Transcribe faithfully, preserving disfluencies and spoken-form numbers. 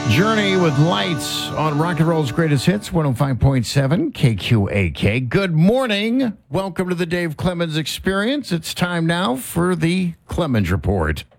Journey with Lights on Rock and Roll's Greatest Hits, one oh five point seven K Q A K. Good morning. Welcome to the Dave Clemens Experience. It's time now for the Clemens Report.